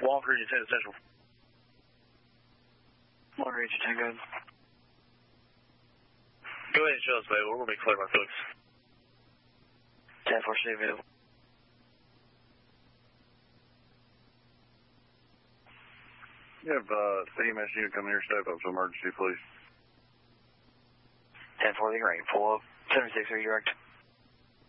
Walker, you 10 Central. Walker, you 10, good. Go ahead and show us, baby. We're going to be clear by folks. 10-4, stay available. You have CMS unit coming here, step up to emergency, please. 10-4, they can pull up. 76, are you direct?